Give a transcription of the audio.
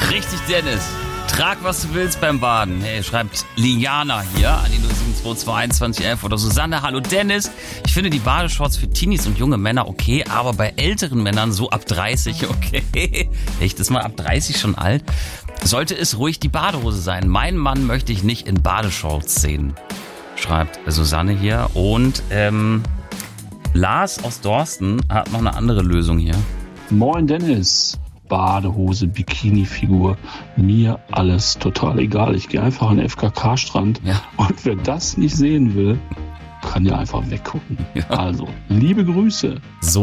Richtig, Dennis. Trag, was du willst beim Baden. Hey, schreibt Liana hier an die 0722111 oder Susanne. Hallo Dennis. Ich finde die Badeshorts für Teenies und junge Männer okay, aber bei älteren Männern so ab 30 okay. Echt, ist mal ab 30 schon alt? Sollte es ruhig die Badehose sein. Meinen Mann möchte ich nicht in Badeshorts sehen, schreibt Susanne hier. Und Lars aus Dorsten hat noch eine andere Lösung hier. Moin Dennis. Badehose, Bikini-Figur, mir alles total egal. Ich gehe einfach an den FKK-Strand und wer das nicht sehen will, kann ja einfach weggucken. Ja. Also, liebe Grüße. So